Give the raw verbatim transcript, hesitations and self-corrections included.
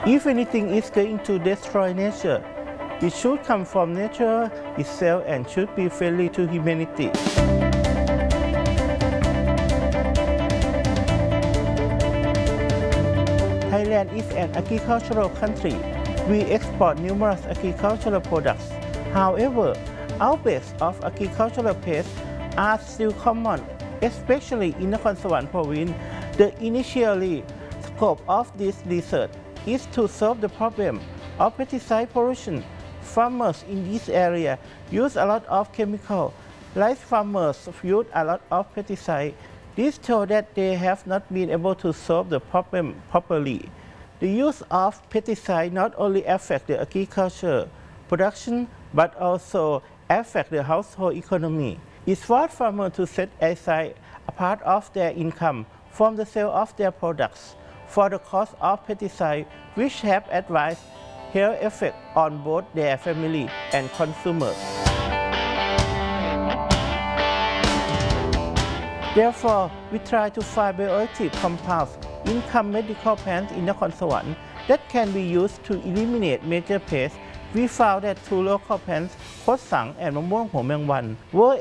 If anything is going to destroy nature, it should come from nature itself and should be friendly to humanity. Thailand is an agricultural country. We export numerous agricultural products. However, outbreaks of agricultural pests are still common, especially in Nakhon Sawan province. The initial scope of this research is to solve the problem of pesticide pollution. Farmers in this area use a lot of chemicals. Rice farmers use a lot of pesticides. This shows that they have not been able to solve the problem properly. The use of pesticides not only affects the agriculture production but also affects the household economy. It forces farmers to set aside a part of their income from the sale of their products for the cost of pesticides, which have adverse health effects on both their family and consumers. Therefore, we try to find bioactive compounds in some medical plants in Nakhon Sawan that can be used to eliminate major pests. We found that two local plants, Khot Sang and Mah Muang Ho Maeng Wan, were